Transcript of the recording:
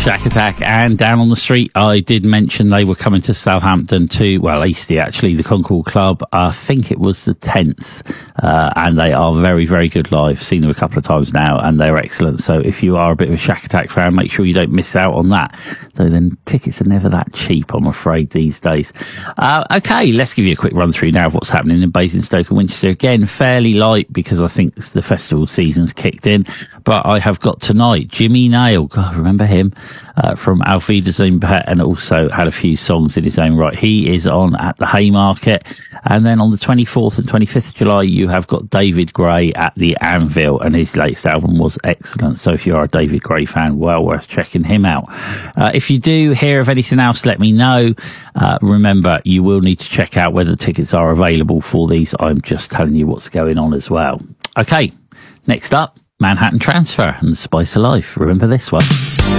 Shack Attack and Down on the Street. I did mention they were coming to Southampton to, well, Eastie actually, the Concord Club. I think it was the 10th. And they are very, very good live. Seen them a couple of times now and they're excellent. So if you are a bit of a Shack Attack fan, make sure you don't miss out on that. Though then tickets are never that cheap, I'm afraid, these days. Okay, let's give you a quick run through now of what's happening in Basingstoke and Winchester. Again, fairly light because I think the festival season's kicked in. But I have got tonight Jimmy Nail. God, remember him? From Auf Wiedersehen Pet, and also had a few songs in his own right. He is on at the Haymarket. And then on the 24th and 25th of July, you have got David Gray at the Anvil, and his latest album was excellent. So if you are a David Gray fan, well worth checking him out. If you do hear of anything else, let me know. Remember, you will need to check out whether tickets are available for these. I'm just telling you what's going on as well. Okay, next up, Manhattan Transfer and The Spice of Life. Remember this one.